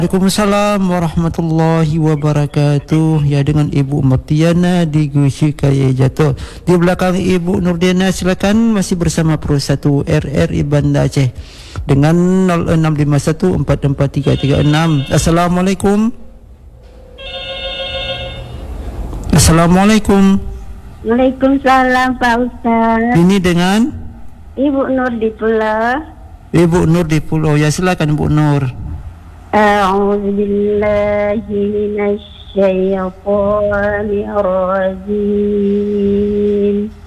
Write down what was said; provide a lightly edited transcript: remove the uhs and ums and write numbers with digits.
Waalaikumsalam warahmatullahi wabarakatuh. Ya, dengan Ibu Martiana di Gusi Kaya Jatuh. Di belakang Ibu Nurdiana, silakan, masih bersama Pro 1 RRI Banda Aceh dengan 0651443336. Assalamualaikum. Assalamualaikum. Waalaikumsalam Pak Ustaz. Ini dengan Ibu Nur di Pulau. Ibu Nur di Pulau. Ya, silakan Ibu Nur. A'udzu billahi minasy syaithanir rajim.